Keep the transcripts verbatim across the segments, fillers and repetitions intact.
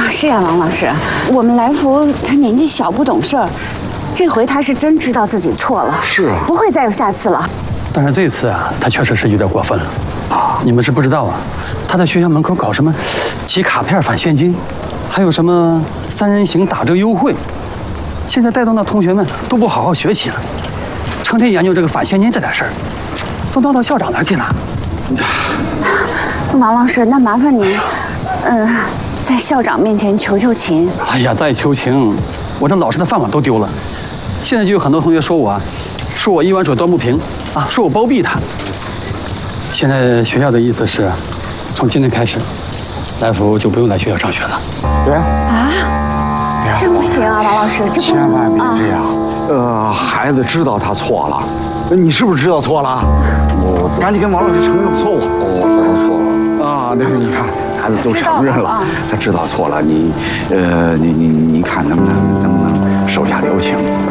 啊，是呀，王老师，我们来福他年纪小不懂事儿，这回他是真知道自己错了， 是啊， 不会再有下次了。 但是这次啊，他确实是有点过分了啊！你们是不知道啊，他在学校门口搞什么集卡片返现金，还有什么三人行打折优惠，现在带动的同学们都不好好学习了，成天研究这个返现金这点事儿，都闹到校长那儿去了。 王老师，那麻烦您，嗯、呃，在校长面前求求情。 哎呀，再求情，我这老师的饭碗都丢了。现在就有很多同学说我，说我一碗水端不平啊，说我包庇他。现在学校的意思是，从今天开始，来福就不用来学校上学了。 对啊，这不行啊，王老师，这不千万别这样。啊、呃，孩子知道他错了，你是不是知道错了？我赶紧跟王老师承认错误。我知道错了。啊，那你看，孩子都承认了，他知道错了。你，呃，你你你看能不能能不能手下留情？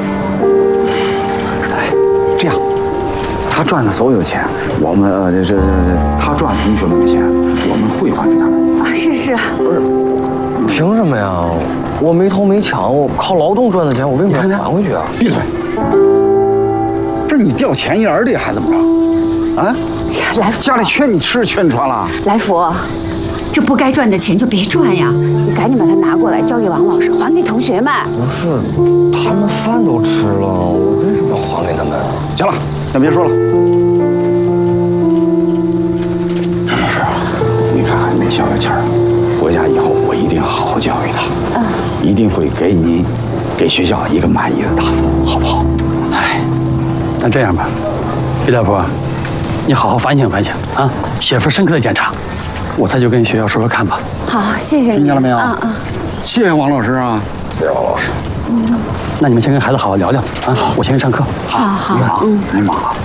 哎，这样，他赚的所有钱，我们呃这这他赚同学们的钱，我们会还给他们。 啊，是是。 不是，凭什么呀？我没偷没抢，我靠劳动赚的钱，我为什么要还回去啊？ 闭嘴！这是你掉钱眼里还怎么着？啊？ 来福， 家里缺你吃缺你穿了。 来福，这不该赚的钱就别赚呀！你赶紧把它拿过来，交给王老师，还给同学们。 不是，他们饭都吃了，我为什么要还给他们？ 行了，先别说了。张老师，你看还没消消气儿，回家以后我一定好好教育他，嗯，一定会给您、给学校一个满意的答复，好不好？ 哎，那这样吧，毕大夫，你好好反省反省啊，写份深刻的检查，我再去跟学校说说看吧。 好，谢谢你。 听见了没有？ 嗯嗯。 谢谢王老师啊， 谢谢王老师。 嗯。 那你们先跟孩子好好聊聊啊，我先去上课。 好好。 你忙， 嗯， 你忙了。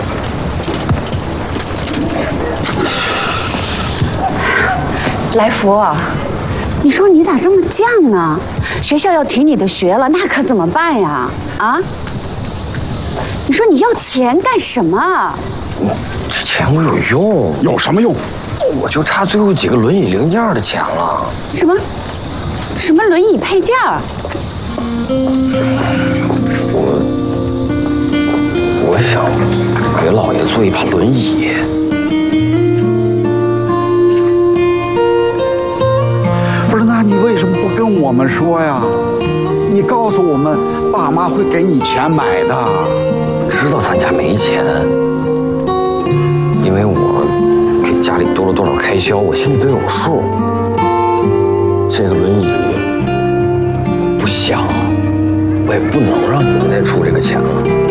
来福，你说你咋这么犟呢？学校要停你的学了，那可怎么办呀？啊？你说你要钱干什么？ 这钱我有用， 有什么用？ 我就差最后几个轮椅零件的钱了。 什么？什么轮椅配件儿？ 我我想给老爷做一把轮椅。 不是，那你为什么不跟我们说呀？你告诉我们，爸妈会给你钱买的。 知道咱家没钱，因为我给家里多了多少开销，我心里都有数。这个轮椅不想，我也不能让你们再出这个钱了。